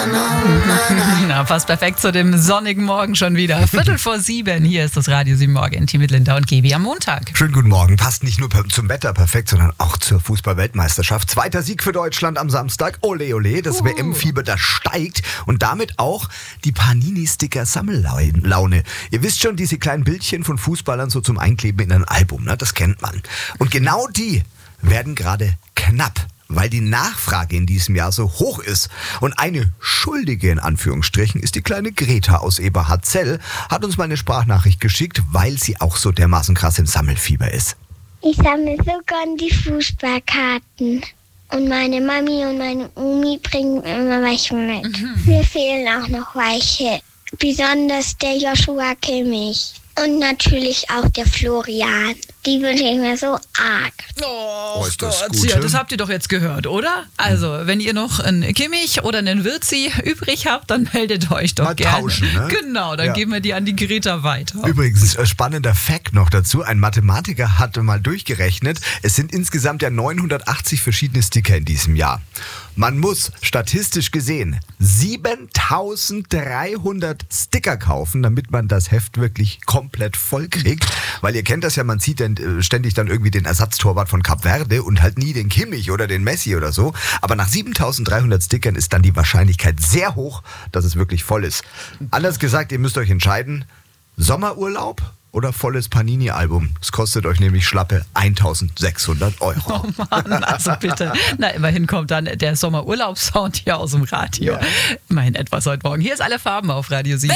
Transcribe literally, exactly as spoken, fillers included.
Na, passt perfekt zu dem sonnigen Morgen schon wieder. Viertel vor sieben, hier ist das Radio sieben Morgen. Team mit Linda und Gaby am Montag. Schönen guten Morgen. Passt nicht nur zum Wetter perfekt, sondern auch zur Fußball-Weltmeisterschaft. Zweiter Sieg für Deutschland am Samstag. Ole, ole, das uh. W M-Fieber, das steigt. Und damit auch die Panini-Sticker-Sammellaune. Ihr wisst schon, diese kleinen Bildchen von Fußballern so zum Einkleben in ein Album, ne? Das kennt man. Und genau die werden gerade knapp, weil die Nachfrage in diesem Jahr so hoch ist. Und eine Schuldige in Anführungsstrichen ist die kleine Greta aus Eberhardzell, hat uns mal eine Sprachnachricht geschickt, weil sie auch so dermaßen krass im Sammelfieber ist. Ich sammle so gern die Fußballkarten. Und meine Mami und meine Omi bringen immer welche mit. Mhm. Mir fehlen auch noch welche. Besonders der Joshua Kimmich. Und natürlich auch der Florian. Die wünsche ich mir so arg. Oh, oh ist das Gott, gut, ja, das habt ihr doch jetzt gehört, oder? Also, wenn ihr noch einen Kimmich oder einen Wirzi übrig habt, dann meldet euch doch mal gerne. Tauschen, ne? Genau, dann ja. geben wir die an die Greta weiter. Übrigens, ein spannender Fact noch dazu. Ein Mathematiker hatte mal durchgerechnet, es sind insgesamt ja neunhundertachtzig verschiedene Sticker in diesem Jahr. Man muss statistisch gesehen siebentausenddreihundert Sticker kaufen, damit man das Heft wirklich komplett voll kriegt. Weil ihr kennt das ja, man sieht dann ständig dann irgendwie den Ersatztorwart von Kap Verde und halt nie den Kimmich oder den Messi oder so. Aber nach siebentausenddreihundert Stickern ist dann die Wahrscheinlichkeit sehr hoch, dass es wirklich voll ist. Anders gesagt, ihr müsst euch entscheiden, Sommerurlaub oder volles Panini-Album. Es kostet euch nämlich schlappe eintausendsechshundert Euro. Oh Mann, also bitte. Na, immerhin kommt dann der Sommerurlaubssound hier aus dem Radio. Ja. Immerhin etwas heute Morgen. Hier ist alle Farben auf Radio sieben.